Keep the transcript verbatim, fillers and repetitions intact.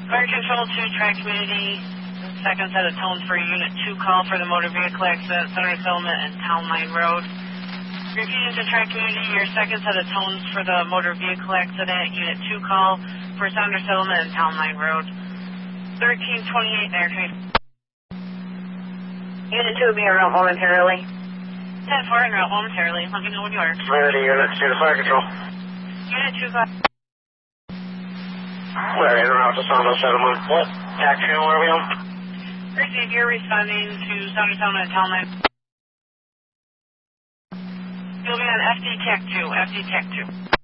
Fire Control to Tri-Community, second set of tones for Unit two call for the motor vehicle accident, Center Settlement and Town Line Road. Repeating to Tri-Community, your second set of tones for the motor vehicle accident, Unit two call for Center Settlement and Town Line Road. thirteen twenty-eight there, Tracy. Unit two will be around momentarily. ten four en route momentarily. Let me know when you are. Community Unit two to Fire Control. Unit two call. We're en route to Center Settlement. What? Taxi, where are we on? Receive, you're responding to Center Settlement and Town Line. You'll be on F D Tech two, F D Tech two.